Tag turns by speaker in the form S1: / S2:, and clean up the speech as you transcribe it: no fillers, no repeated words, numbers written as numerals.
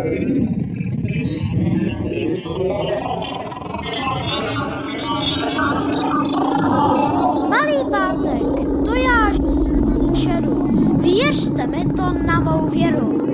S1: Malý Pátek, to já žeru, věřte mi to na mou věru.